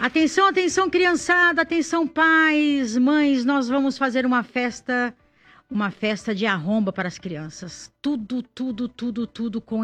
Atenção, atenção, criançada, atenção, pais, mães, nós vamos fazer uma festa de arromba para as crianças. Tudo com